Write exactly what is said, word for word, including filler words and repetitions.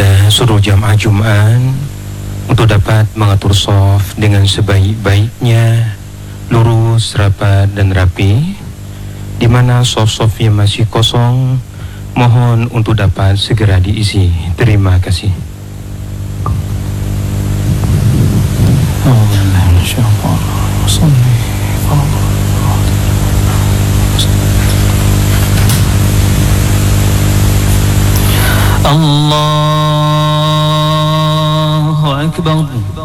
kepada seluruh jamaah Jumat untuk dapat mengatur shaf dengan sebaik-baiknya, lurus, rapat dan rapi. Di mana shaf-shaf yang masih kosong, mohon untuk dapat segera diisi. Terima kasih. Allahu Akbar.